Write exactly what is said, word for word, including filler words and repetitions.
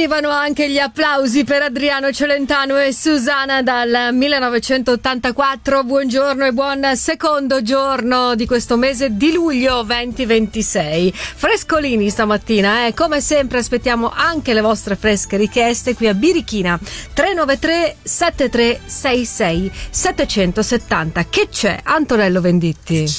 arrivano anche gli applausi per Adriano Celentano e Susanna dal millenovecentottantaquattro. Buongiorno e buon secondo giorno di questo mese di luglio duemilaventisei. Frescolini stamattina, eh? Come sempre aspettiamo anche le vostre fresche richieste qui a Birichina tre nove tre sette tre sei sei sette sette zero. Che c'è, Antonello Venditti?